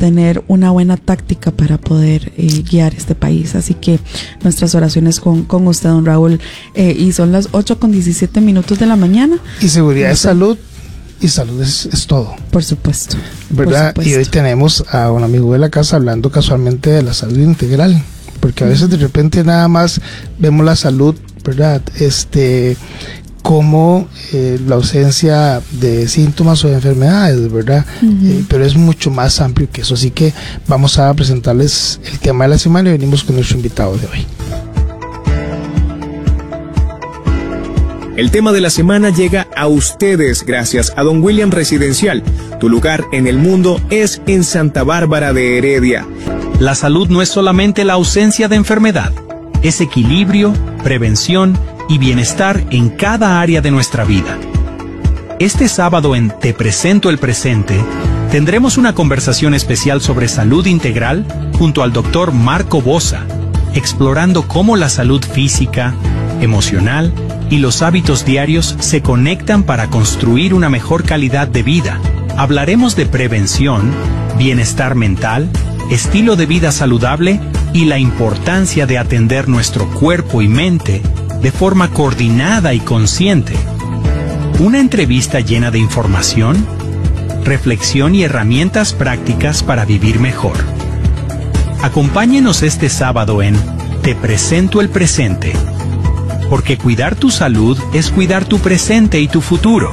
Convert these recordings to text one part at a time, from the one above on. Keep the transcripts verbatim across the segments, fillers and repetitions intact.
tener una buena táctica para poder eh, guiar este país. Así que nuestras oraciones con, con usted, don Raúl. Eh, y son las ocho con diecisiete minutos de la mañana. Y seguridad de salud. Y salud es, es todo. Por supuesto. ¿Verdad? Por supuesto. Y hoy tenemos a un amigo de la casa hablando casualmente de la salud integral. Porque a veces de repente nada más vemos la salud, ¿verdad? Este, como eh, la ausencia de síntomas o de enfermedades, ¿verdad? Uh-huh. Eh, pero es mucho más amplio que eso. Así que vamos a presentarles el tema de la semana y venimos con nuestro invitado de hoy. El tema de la semana llega a ustedes gracias a Don William Residencial. Tu lugar en el mundo es en Santa Bárbara de Heredia. La salud no es solamente la ausencia de enfermedad, es equilibrio, prevención y bienestar en cada área de nuestra vida. Este sábado en Te Presento el Presente, tendremos una conversación especial sobre salud integral junto al doctor Marco Bosa, explorando cómo la salud física, emocional y los hábitos diarios se conectan para construir una mejor calidad de vida. Hablaremos de prevención, bienestar mental, estilo de vida saludable y la importancia de atender nuestro cuerpo y mente de forma coordinada y consciente. Una entrevista llena de información, reflexión y herramientas prácticas para vivir mejor. Acompáñenos este sábado en Te Presento el Presente, porque cuidar tu salud es cuidar tu presente y tu futuro.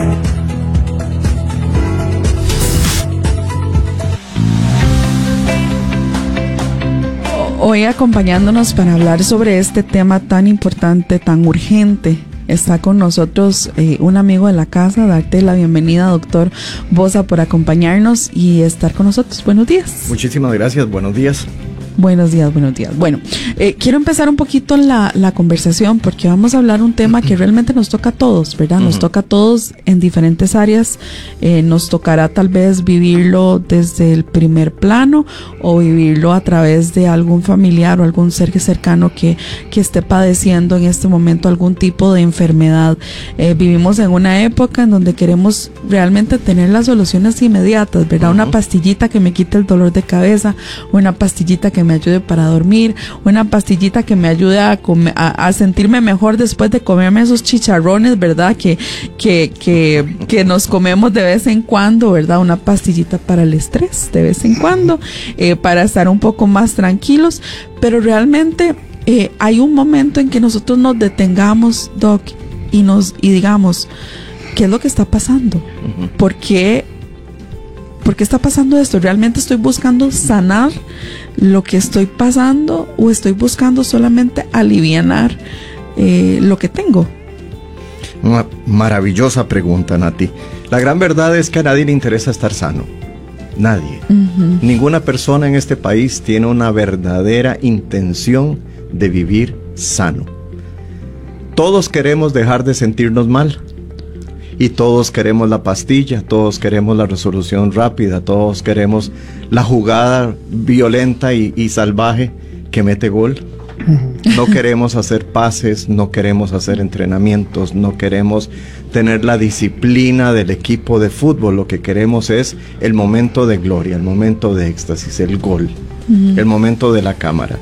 Hoy acompañándonos para hablar sobre este tema tan importante, tan urgente, está con nosotros eh, un amigo de la casa. Darte la bienvenida, doctor Bosa, por acompañarnos y estar con nosotros. Buenos días. Muchísimas gracias, buenos días. Buenos días, buenos días. Bueno, eh, quiero empezar un poquito la, la conversación porque vamos a hablar un tema que realmente nos toca a todos, ¿verdad? Nos uh-huh. toca a todos en diferentes áreas. Eh, nos tocará tal vez vivirlo desde el primer plano o vivirlo a través de algún familiar o algún ser cercano que, que esté padeciendo en este momento algún tipo de enfermedad. Eh, vivimos en una época en donde queremos realmente tener las soluciones inmediatas, ¿verdad? Uh-huh. Una pastillita que me quite el dolor de cabeza, una pastillita que me ayude para dormir, una pastillita que me ayude a, come, a, a sentirme mejor después de comerme esos chicharrones, ¿verdad? Que, que, que, que nos comemos de vez en cuando, ¿verdad? Una pastillita para el estrés de vez en cuando, eh, para estar un poco más tranquilos, pero realmente eh, hay un momento en que nosotros nos detengamos, Doc, y nos y digamos, ¿qué es lo que está pasando? Uh-huh. ¿Por qué? ¿Por qué está pasando esto? ¿Realmente estoy buscando sanar lo que estoy pasando o estoy buscando solamente alivianar eh, lo que tengo? Una maravillosa pregunta, Nati. La gran verdad es que a nadie le interesa estar sano. Nadie. Uh-huh. Ninguna persona en este país tiene una verdadera intención de vivir sano. Todos queremos dejar de sentirnos mal. Y todos queremos la pastilla, todos queremos la resolución rápida, todos queremos la jugada violenta y, y salvaje que mete gol. Uh-huh. No queremos hacer pases, no queremos hacer entrenamientos, no queremos tener la disciplina del equipo de fútbol. Lo que queremos es el momento de gloria, el momento de éxtasis, el gol, uh-huh. el momento de la cámara.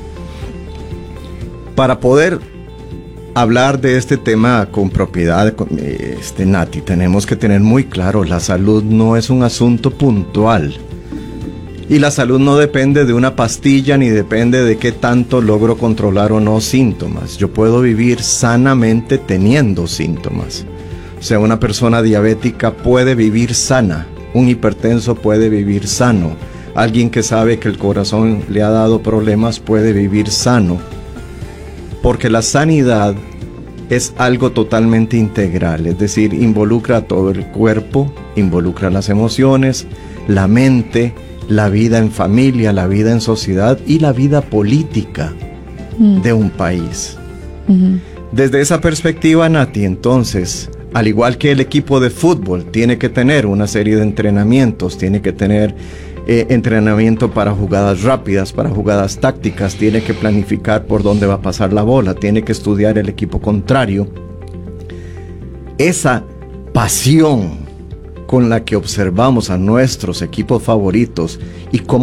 Para poder hablar de este tema con propiedad, este, Nati, tenemos que tener muy claro, la salud no es un asunto puntual. Y la salud no depende de una pastilla ni depende de qué tanto logro controlar o no síntomas. Yo puedo vivir sanamente teniendo síntomas. O sea, una persona diabética puede vivir sana, un hipertenso puede vivir sano, alguien que sabe que el corazón le ha dado problemas puede vivir sano. Porque la sanidad es algo totalmente integral, es decir, involucra a todo el cuerpo, involucra las emociones, la mente, la vida en familia, la vida en sociedad y la vida política mm. de un país. Uh-huh. Desde esa perspectiva, Nati, entonces, al igual que el equipo de fútbol tiene que tener una serie de entrenamientos, tiene que tener Eh, entrenamiento para jugadas rápidas, para jugadas tácticas, tiene que planificar por dónde va a pasar la bola, tiene que estudiar el equipo contrario. Esa pasión con la que observamos a nuestros equipos favoritos y cómo